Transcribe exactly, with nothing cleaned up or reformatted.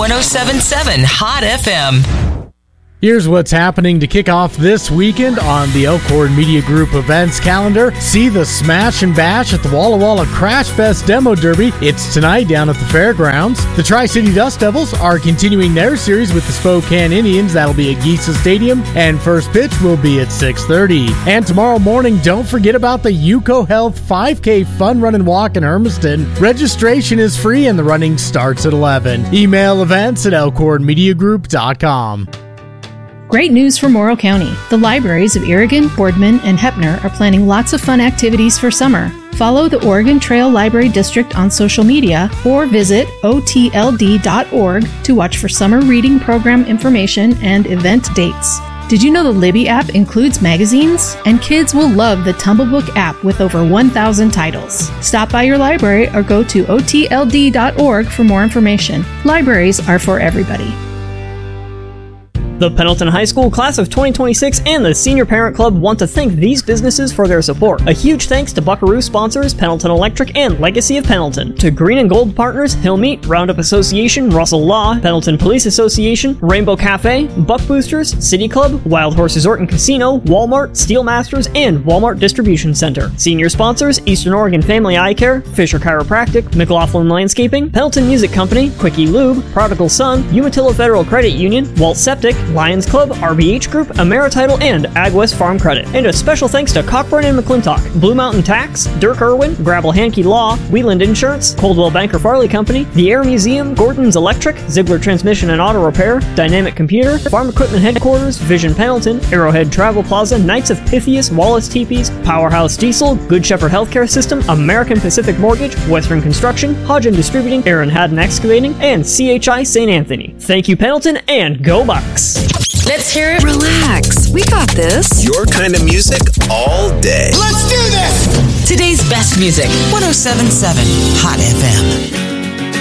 one oh seven point seven Hot F M. Here's what's happening to kick off this weekend on the Elkhorn Media Group events calendar. See the Smash and Bash at the Walla Walla Crash Fest Demo Derby. It's tonight down at the fairgrounds. The Tri-City Dust Devils are continuing their series with the Spokane Indians. That'll be at Geisa Stadium, and first pitch will be at six thirty. And tomorrow morning, don't forget about the Yuko Health five K Fun Run and Walk in Hermiston. Registration is free and the running starts at eleven. Email events at elkhorn media group dot com. Great news for Morrow County. The libraries of Irrigan, Boardman, and Heppner are planning lots of fun activities for summer. Follow the Oregon Trail Library District on social media or visit O T L D dot org to watch for summer reading program information and event dates. Did you know the Libby app includes magazines? And kids will love the Tumblebook app with over one thousand titles. Stop by your library or go to O T L D dot org for more information. Libraries are for everybody. The Pendleton High School Class of twenty twenty-six and the Senior Parent Club want to thank these businesses for their support. A huge thanks to Buckaroo sponsors Pendleton Electric and Legacy of Pendleton. To Green and Gold partners Hill Meat, Roundup Association, Russell Law, Pendleton Police Association, Rainbow Cafe, Buck Boosters, City Club, Wild Horse Resort and Casino, Walmart, Steel Masters, and Walmart Distribution Center. Senior sponsors Eastern Oregon Family Eye Care, Fisher Chiropractic, McLaughlin Landscaping, Pendleton Music Company, Quickie Lube, Prodigal Son, Umatilla Federal Credit Union, Walt Septic, Lions Club, R B H Group, Amerititle, and AgWest Farm Credit. And a special thanks to Cockburn and McClintock, Blue Mountain Tax, Dirk Irwin, Gravel Hankey Law, Wheeland Insurance, Coldwell Banker Farley Company, the Air Museum, Gordon's Electric, Ziegler Transmission and Auto Repair, Dynamic Computer, Farm Equipment Headquarters, Vision Pendleton, Arrowhead Travel Plaza, Knights of Pythias, Wallace Teepees, Powerhouse Diesel, Good Shepherd Healthcare System, American Pacific Mortgage, Western Construction, Hodgen Distributing, Aaron Haddon Excavating, and C H I Saint Anthony. Thank you, Pendleton, and go Bucks! Let's hear it. Relax, we got this. Your kind of music all day. Let's do this! Today's best music, one oh seven point seven Hot F M.